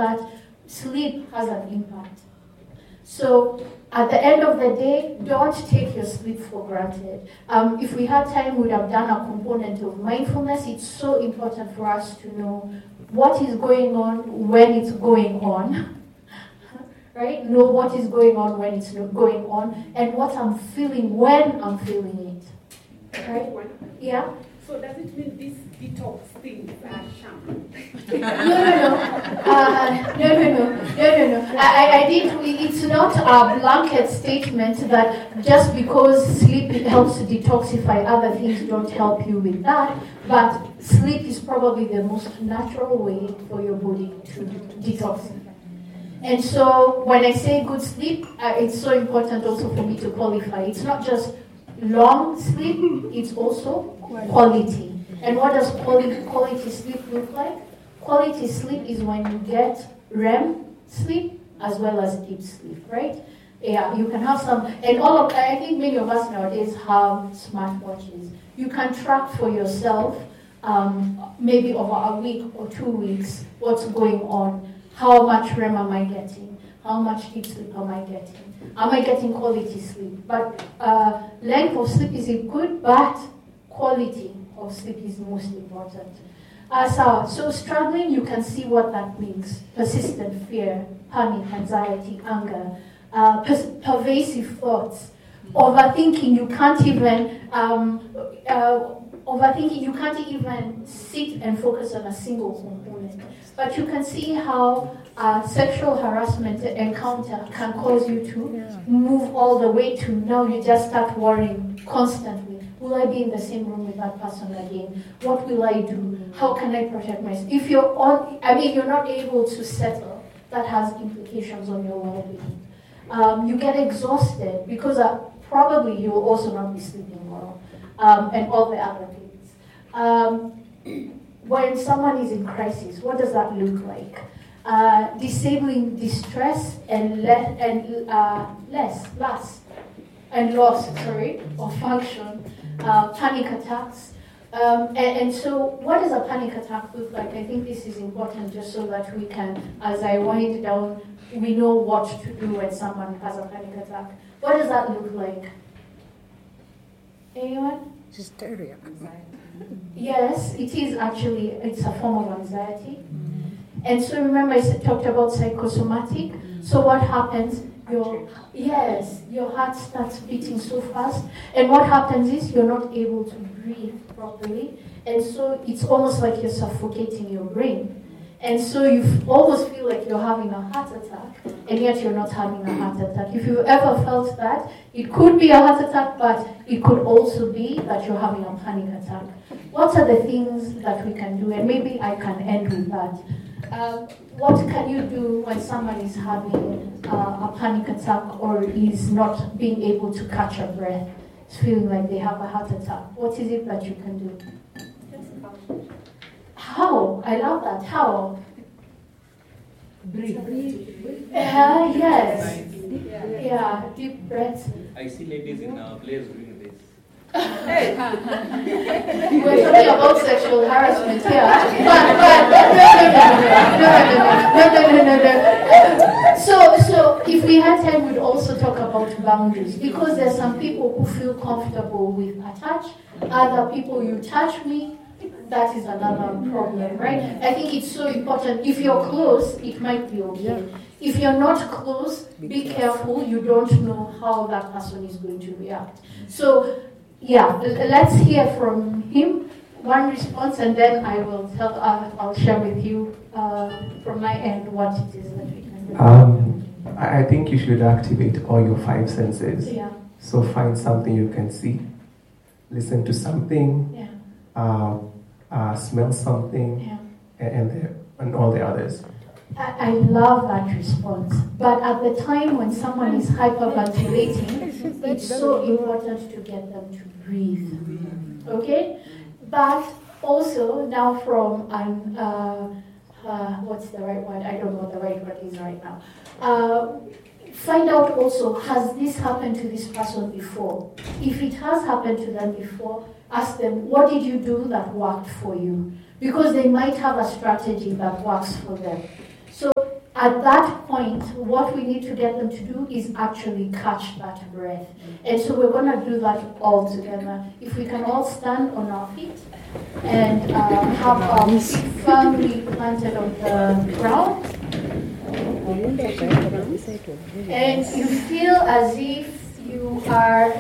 that sleep has an impact. So at the end of the day, don't take your sleep for granted. If we had time, we would have done a component of mindfulness. It's so important for us to know what is going on when it's going on. Right? Know what is going on when it's not going on, and what I'm feeling when I'm feeling it. Right? Yeah? So does it mean these detox things are sham? No. I did. It's not a blanket statement that just because sleep helps to detoxify, other things don't help you with that. But sleep is probably the most natural way for your body to detoxify. And so when I say good sleep, it's so important also for me to qualify. It's not just long sleep, it's also quality. And what does quality sleep look like? Quality sleep is when you get REM sleep as well as deep sleep, right? Yeah, you can have some, and I think many of us nowadays have smartwatches. You can track for yourself, maybe over a week or 2 weeks, what's going on. How much REM am I getting? How much deep sleep am I getting? Am I getting quality sleep? But length of sleep is good, but quality of sleep is most important. So struggling, you can see what that means. Persistent fear, panic, anxiety, anger, pervasive thoughts, overthinking. You can't even sit and focus on a single component. But you can see how sexual harassment encounter can cause you to move all the way to now you just start worrying constantly. Will I be in the same room with that person again? What will I do? How can I protect myself? If you're not able to settle, that has implications on your well-being. You get exhausted because probably you will also not be sleeping well, and all the other things. When someone is in crisis, what does that look like? Disabling distress and loss of function, panic attacks. And so what does a panic attack look like? I think this is important just so that we can, as I wind down, we know what to do when someone has a panic attack. What does that look like? Anyone? Hysteria. Yes, it is actually, it's a form of anxiety. And so remember I talked about psychosomatic. So what happens? Your heart starts beating so fast. And what happens is you're not able to breathe properly. And so it's almost like you're suffocating your brain. And so you almost feel like you're having a heart attack, and yet you're not having a heart attack. If you've ever felt that, it could be a heart attack, but it could also be that you're having a panic attack. What are the things that we can do? And maybe I can end with that. What can you do when someone is having a panic attack or is not being able to catch a breath, is feeling like they have a heart attack? What is it that you can do? How? I love that. How? Breathe. Yes. Yeah, deep breaths. I see ladies in plays doing this. We're talking about sexual harassment here. No. So if we had time, we'd also talk about boundaries, because there's some people who feel comfortable with a touch. Other people, you touch me, that is another problem, right? I think it's so important. If you're close, it might be okay. If you're not close, be careful. You don't know how that person is going to react. So, let's hear from him, one response, and then I will I'll share with you from my end what it is that we can do. I think you should activate all your 5 senses. Yeah. So find something you can see, listen to something, smell something, and all the others. I love that response. But at the time when someone is hyperventilating, it's so important to get them to breathe. Okay? But also, now from, what's the right word? I don't know what the right word is right now. Find out also, has this happened to this person before? If it has happened to them before, ask them, what did you do that worked for you? Because they might have a strategy that works for them. So at that point, what we need to get them to do is actually catch that breath. And so we're going to do that all together. If we can all stand on our feet and have our feet firmly planted on the ground. And you feel as if you are,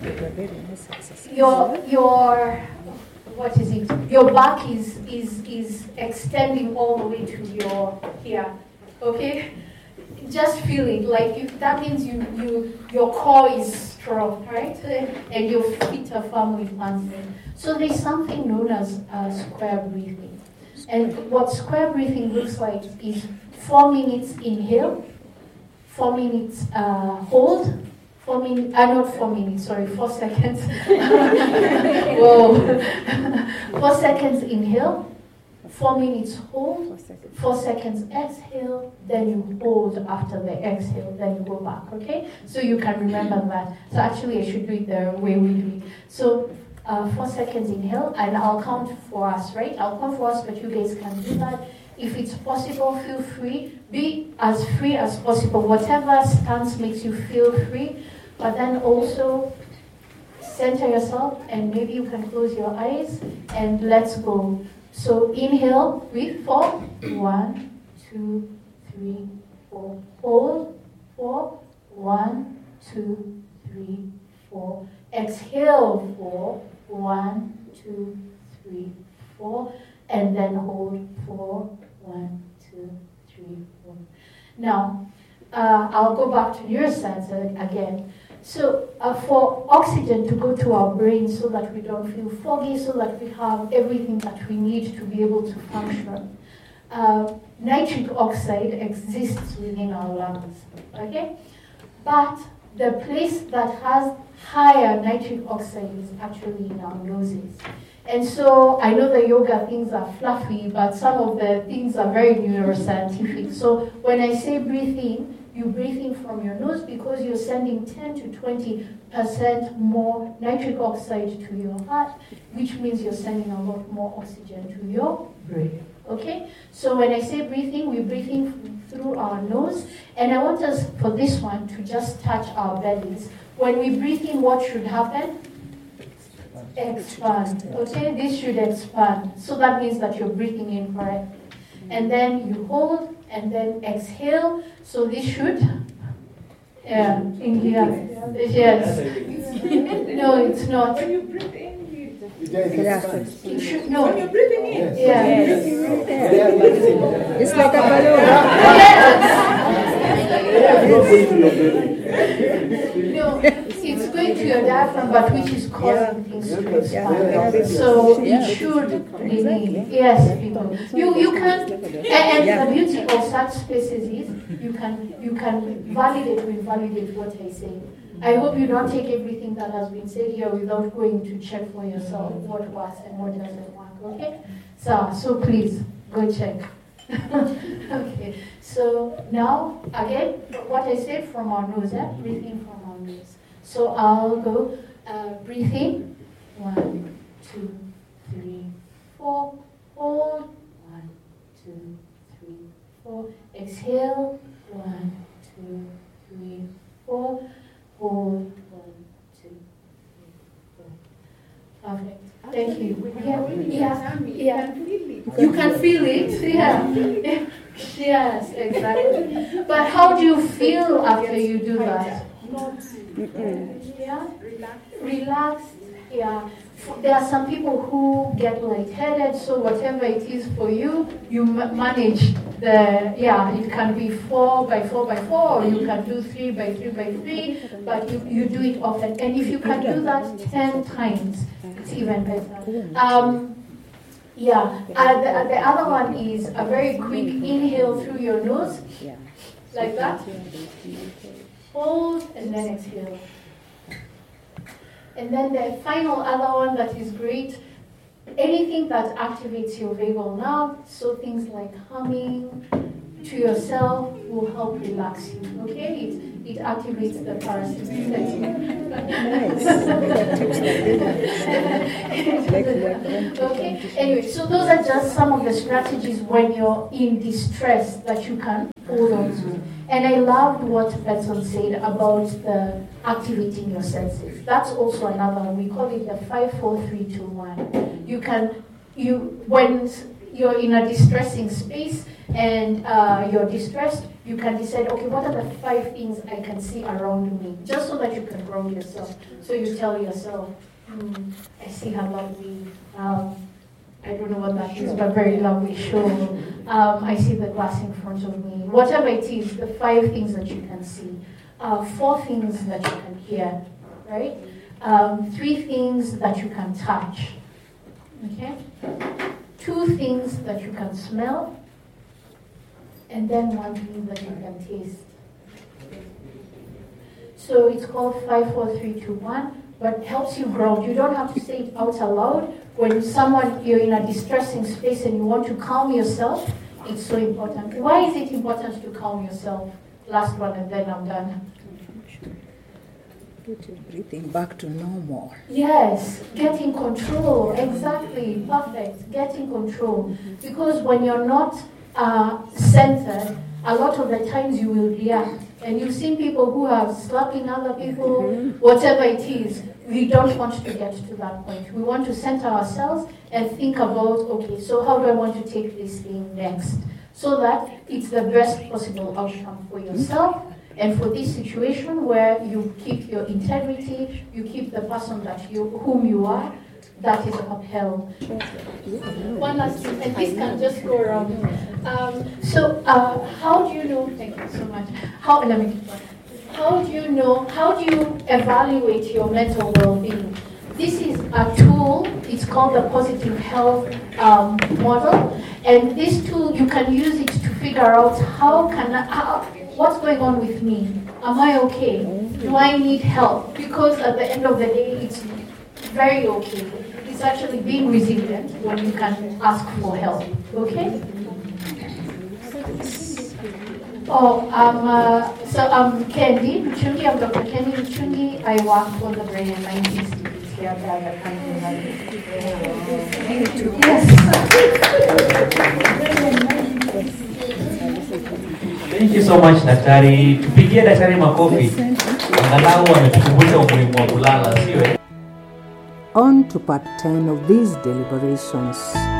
your back is extending all the way to your here. Okay? Just feel it, like that means your core is strong, right? And your feet are firmly planted. So there's something known as square breathing. And what square breathing looks like is 4 minutes inhale, 4 minutes hold, 4 seconds. Whoa. 4 seconds inhale, 4 minutes hold, 4 seconds exhale, then you hold after the exhale, then you go back, okay? So you can remember that. So actually I should do it the way we do it. So 4 seconds inhale, and I'll count for us, right? I'll count for us, but you guys can do that. If it's possible, feel free. Be as free as possible. Whatever stance makes you feel free, but then also center yourself, and maybe you can close your eyes, and let's go. So inhale, breathe, 4. 1, 2, 3, 4. Hold, 4. 1, 2, 3, 4. Exhale, 4. 1, 2, 3, 4. And then hold, 4. 1, 2, 3, 4. Now, I'll go back to neuroscience again. So for oxygen to go to our brain so that we don't feel foggy, so that we have everything that we need to be able to function, nitric oxide exists within our lungs, okay? But the place that has higher nitric oxide is actually in our noses. And so I know the yoga things are fluffy, but some of the things are very neuroscientific. So when I say breathe in, you breathe in from your nose because you're sending 10 to 20% more nitric oxide to your heart, which means you're sending a lot more oxygen to your brain. Okay? So when I say breathe in, we breathe in through our nose. And I want us, for this one, to just touch our bellies. When we breathe in, what should happen? Expand. Okay? This should expand. So that means that you're breathing in correctly. And then you hold, and then exhale. So this should, inhale. Yes. No, it's not. When you breathe in, It should, no. when you're breathing in. Yes. It's like a balloon. No, it's going to your diaphragm, but which is causing things to expand. So it should remain. Yes, people. You can, and the beauty of such spaces is you can validate or invalidate what I say. I hope you don't take everything that has been said here without going to check for yourself what works and what doesn't work. Okay? So please go check. Okay. So now again, what I said from our nose, breathing from our nose. So I'll go breathe in. 1, 2, 3, 4. Hold. 1, 2, 3, 4. Exhale. 1, 2, 3, 4. Hold. 1, 2, 3, 4. Perfect. Thank you. Yeah. You can feel it. Yeah. Yes, exactly. But how do you feel after you do that? Yeah. Relaxed. Yeah. There are some people who get lightheaded, so whatever it is for you, you manage it can be 4 by 4 by 4, or you can do 3 by 3 by 3, but you do it often. And if you can do that 10 times, it's even better. The other one is a very quick inhale through your nose, like that. Hold, and then exhale. And then the final other one that is great, anything that activates your vagal nerve, so things like humming, to yourself will help relax you. Okay, it activates the parasympathetic. Okay. Anyway, so those are just some of the strategies when you're in distress that you can hold on to. And I loved what Betson said about the activating your senses. That's also another one. We call it the 5-4-3-2-1. When you're in a distressing space and you're distressed, you can decide, okay, what are the 5 things I can see around me? Just so that you can ground yourself. So you tell yourself, I see her lovely, I don't know what that is, but very lovely show. I see the glass in front of me. Whatever it is, the 5 things that you can see. 4 things that you can hear, right? 3 things that you can touch, okay? 2 things that you can smell, and then 1 thing that you can taste. So it's called 5-4-3-2-1, but it helps you ground. You don't have to say it out aloud. When you're in a distressing space and you want to calm yourself, it's so important. Why is it important to calm yourself? Last one, and then I'm done. Put your breathing back to normal. Yes, get in control. Exactly, perfect. Get in control. Because when you're not centered, a lot of the times you will react. And you've seen people who are slapping other people, whatever it is. We don't want to get to that point. We want to center ourselves and think about, okay, so how do I want to take this thing next? So that it's the best possible outcome for yourself and for this situation where you keep your integrity, you keep the person whom you are, that is upheld. One last thing, and this can just go around. How do you know, thank you so much. How do you evaluate your mental well-being? This is a tool, it's called the Positive Health Model, and this tool, you can use it to figure out what's going on with me? Am I okay? Do I need help? Because at the end of the day, it's very okay. It's actually being resilient when you can ask for help, okay? I'm Kendi Mchungi. I'm Dr. Kendi Mchungi. I work for the Brain and Mind Institute here at the country. Yes. Thank you so much, Daktari. Tupigie Daktari makofi. Angalau ametukumbusha umuhimu wa kulala, sio? On to part 10 of these deliberations.